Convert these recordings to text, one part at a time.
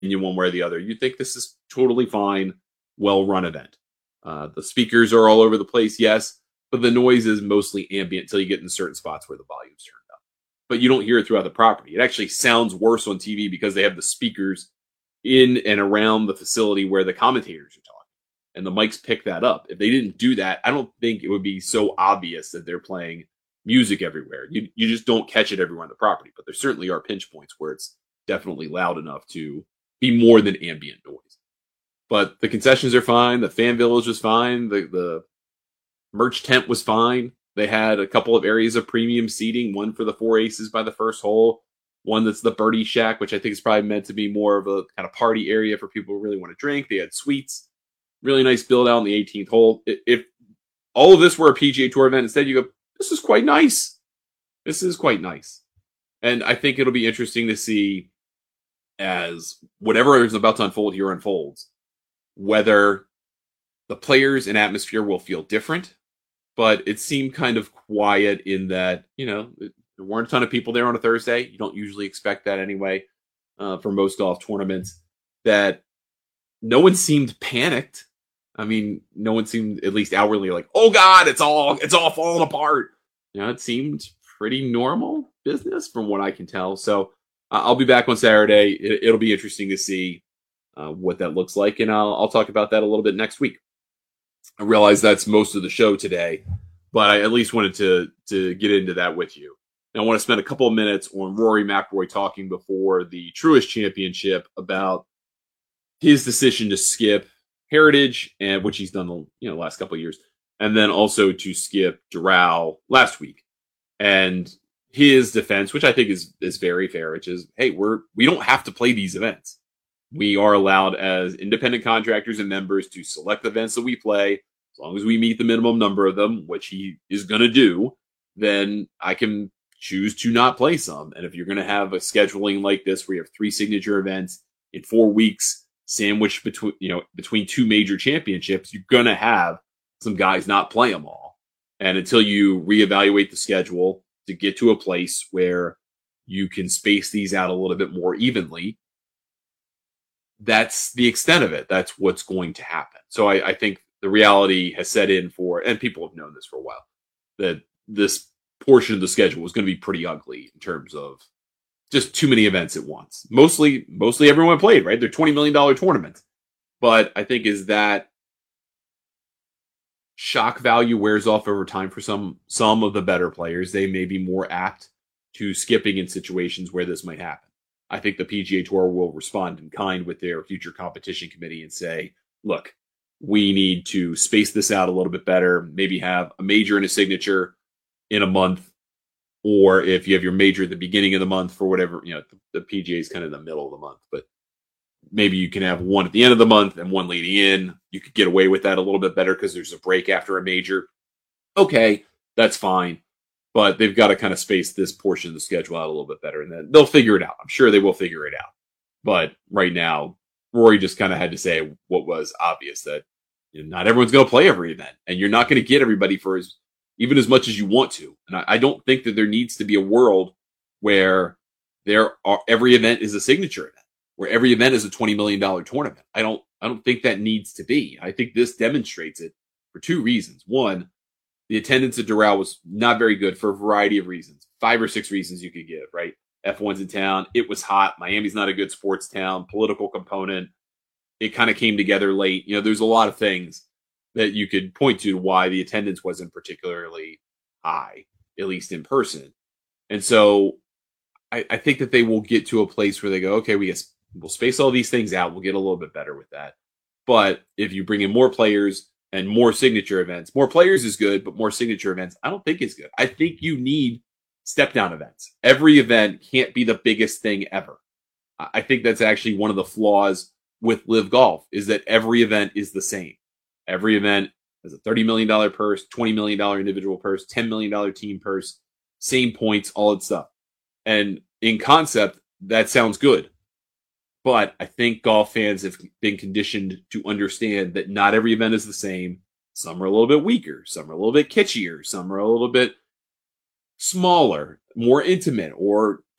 opinion one way or the other. You think this is totally fine, well-run event. The speakers are all over the place, yes, but the noise is mostly ambient until you get in certain spots where the volume's turned up. But you don't hear it throughout the property. It actually sounds worse on TV because they have the speakers in and around the facility where the commentators are talking, and the mics pick that up. If they didn't do that, I don't think it would be so obvious that they're playing music everywhere. You just don't catch it everywhere on the property, but there certainly are pinch points where it's definitely loud enough to be more than ambient noise. But the concessions are fine. The fan village was fine. The merch tent was fine. They had a couple of areas of premium seating, one for the four aces by the first hole, one that's the birdie shack, which I think is probably meant to be more of a kind of party area for people who really want to drink. They had suites, really nice build out on the 18th hole. If all of this were a PGA Tour event, instead you go, this is quite nice. This is quite nice. And I think it'll be interesting to see, as whatever is about to unfold here unfolds, whether the players and atmosphere will feel different. But it seemed kind of quiet in that, there weren't a ton of people there on a Thursday. You don't usually expect that anyway for most golf tournaments. That no one seemed panicked. I mean, no one seemed at least outwardly like, oh God, it's all falling apart. It seemed pretty normal business from what I can tell. So I'll be back on Saturday. It'll be interesting to see what that looks like. And I'll talk about that a little bit next week. I realize that's most of the show today, but I at least wanted to get into that with you. Now, I want to spend a couple of minutes on Rory McIlroy talking before the Truist Championship about his decision to skip Heritage, and which he's done the last couple of years, and then also to skip Doral last week. And his defense, which I think is very fair, which is, hey, we don't have to play these events. We are allowed as independent contractors and members to select the events that we play. As long as we meet the minimum number of them, which he is going to do, then I can choose to not play some. And if you're going to have a scheduling like this, where you have 3 signature events in 4 weeks, sandwiched between 2 major championships, you're going to have some guys not play them all. And until you reevaluate the schedule to get to a place where you can space these out a little bit more evenly, that's the extent of it. That's what's going to happen. So I think the reality has set in and people have known this for a while, that this portion of the schedule was going to be pretty ugly in terms of just too many events at once. Mostly everyone played, right? They're $20 million tournaments. But I think as that shock value wears off over time for some of the better players, they may be more apt to skipping in situations where this might happen. I think the PGA Tour will respond in kind with their future competition committee and say, look, we need to space this out a little bit better, maybe have a major and a signature in a month. Or if you have your major at the beginning of the month for whatever, the PGA is kind of in the middle of the month, but maybe you can have one at the end of the month and one leading in. You could get away with that a little bit better because there's a break after a major. Okay, that's fine. But they've got to kind of space this portion of the schedule out a little bit better, and then they'll figure it out. I'm sure they will figure it out. But right now, Rory just kind of had to say what was obvious, that not everyone's going to play every event, and you're not going to get everybody for even as much as you want to. And I don't think that there needs to be a world where every event is a signature event, where every event is a $20 million tournament. I don't think that needs to be. I think this demonstrates it for 2 reasons. One, the attendance at Doral was not very good for a variety of reasons. 5 or 6 reasons you could give, right? F1's in town. It was hot. Miami's not a good sports town. Political component. It kind of came together late. There's a lot of things that you could point to why the attendance wasn't particularly high, at least in person. And so I think that they will get to a place where they go, okay, we'll space all these things out. We'll get a little bit better with that. But if you bring in more players and more signature events, more players is good, but more signature events, I don't think is good. I think you need step down events. Every event can't be the biggest thing ever. I think that's actually one of the flaws with Live Golf, is that every event is the same. Every event has a $30 million purse, $20 million individual purse, $10 million team purse, same points, all that stuff. And in concept, that sounds good. But I think golf fans have been conditioned to understand that not every event is the same. Some are a little bit weaker. Some are a little bit kitschier. Some are a little bit smaller, more intimate, or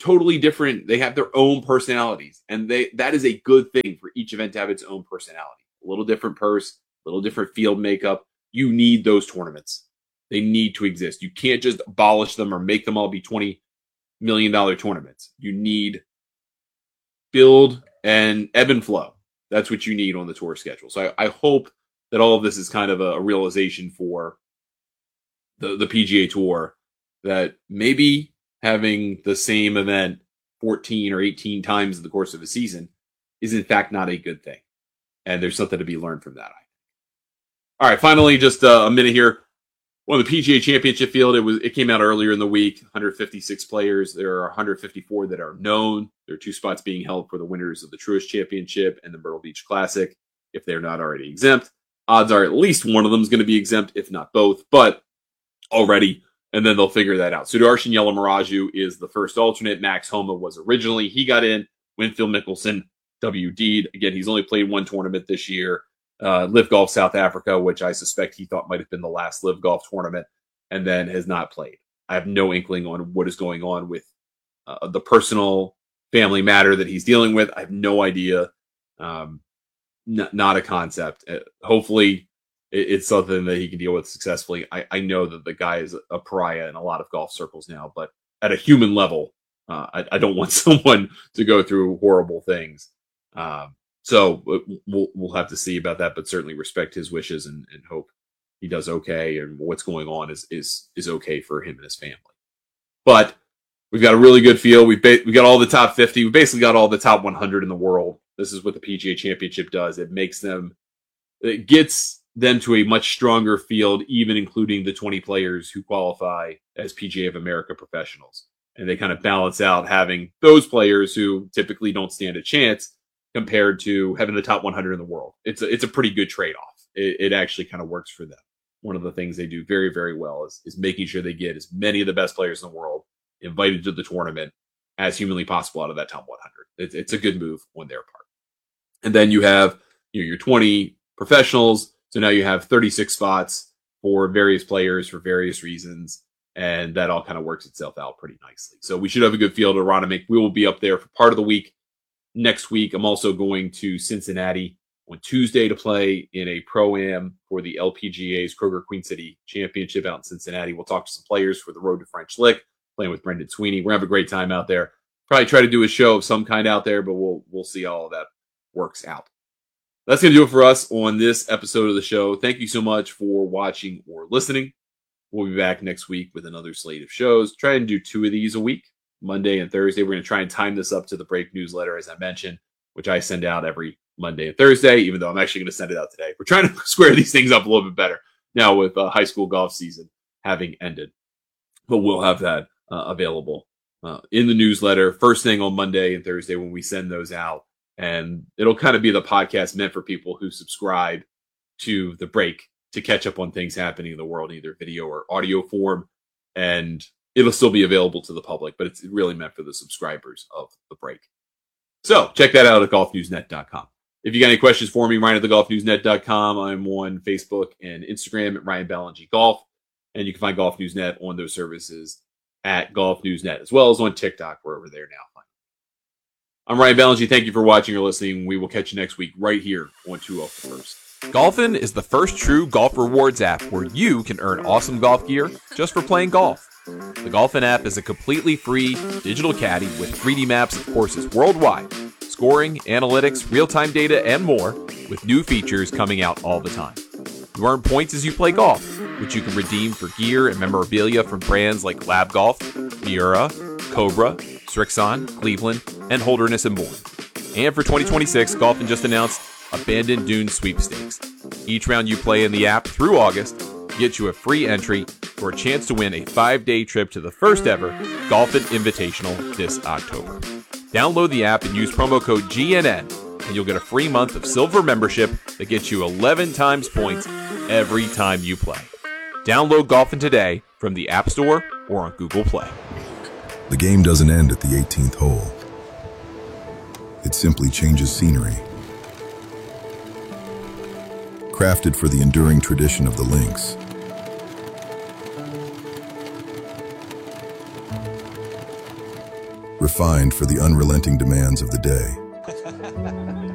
totally different. They have their own personalities, and that is a good thing for each event to have its own personality. A little different purse, a little different field makeup. You need those tournaments. They need to exist. You can't just abolish them or make them all be $20 million tournaments. You need build and ebb and flow. That's what you need on the tour schedule. So I hope that all of this is kind of a realization for the PGA Tour, that maybe having the same event 14 or 18 times in the course of a season is in fact not a good thing. And there's something to be learned from that. All right, finally, just a minute here. On the PGA Championship field, it came out earlier in the week, 156 players. There are 154 that are known. There are 2 spots being held for the winners of the Truist Championship and the Myrtle Beach Classic, if they're not already exempt. Odds are at least one of them is going to be exempt, if not both, but already, and then they'll figure that out. Sudarshan Yalamaraju is the first alternate. Max Homa was originally. He got in. Winfield Mickelson WD'd. Again, he's only played 1 tournament this year. Live Golf South Africa, which I suspect he thought might have been the last Live Golf tournament, and then has not played. I have no inkling on what is going on with the personal family matter that he's dealing with. I have no idea. Not a concept. Hopefully it's something that he can deal with successfully. I know that the guy is a pariah in a lot of golf circles now, but at a human level, I don't want someone to go through horrible things. So we'll have to see about that, but certainly respect his wishes and hope he does okay, and what's going on is okay for him and his family. But we've got a really good field. We got all the top 50. We basically got all the top 100 in the world. This is what the PGA Championship does. It gets them to a much stronger field, even including the 20 players who qualify as PGA of America professionals. And they kind of balance out having those players who typically don't stand a chance compared to having the top 100 in the world. It's a pretty good trade-off. It actually kind of works for them. One of the things they do very, very well is making sure they get as many of the best players in the world invited to the tournament as humanly possible out of that top 100. It's a good move on their part. And then you have your 20 professionals. So now you have 36 spots for various players for various reasons. And that all kind of works itself out pretty nicely. So we should have a good field at Aronimink. We will be up there for part of the week. Next week, I'm also going to Cincinnati on Tuesday to play in a Pro-Am for the LPGA's Kroger Queen City Championship out in Cincinnati. We'll talk to some players for the Road to French Lick, playing with Brendan Sweeney. We're going to have a great time out there. Probably try to do a show of some kind out there, but we'll see how all that works out. That's going to do it for us on this episode of the show. Thank you so much for watching or listening. We'll be back next week with another slate of shows. Try and do 2 of these a week, Monday and Thursday. We're going to try and time this up to the Break newsletter, as I mentioned, which I send out every Monday and Thursday, even though I'm actually going to send it out today. We're trying to square these things up a little bit better now with high school golf season having ended. But we'll have that available in the newsletter first thing on Monday and Thursday when we send those out. And it'll kind of be the podcast meant for people who subscribe to the Break to catch up on things happening in the world, either video or audio form. And it'll still be available to the public, but it's really meant for the subscribers of the Break. So check that out at golfnewsnet.com. If you got any questions for me, Ryan at thegolfnewsnet.com. I'm on Facebook and Instagram at Ryan Ballingy Golf. And you can find Golf News Net on those services at Golf News Net, as well as on TikTok. We're over there now. I'm Ryan Ballingy. Thank you for watching or listening. We will catch you next week right here on 201st. Golfin is the first true golf rewards app where you can earn awesome golf gear just for playing golf. The Golfin app is a completely free digital caddy with 3D maps of courses worldwide, scoring, analytics, real-time data, and more, with new features coming out all the time. You earn points as you play golf, which you can redeem for gear and memorabilia from brands like Lab Golf, Miura, Cobra, Strixon, Cleveland, and Holderness and more. And for 2026, Golfin just announced Abandoned Dunes Sweepstakes. Each round you play in the app through August gets you a free entry for a chance to win a 5-day trip to the first ever Golfin Invitational this October. Download the app and use promo code GNN, and you'll get a free month of silver membership that gets you 11 times points every time you play. Download Golfin today from the App Store or on Google Play. The game doesn't end at the 18th hole. It simply changes scenery. Crafted for the enduring tradition of the links. refined for the unrelenting demands of the day.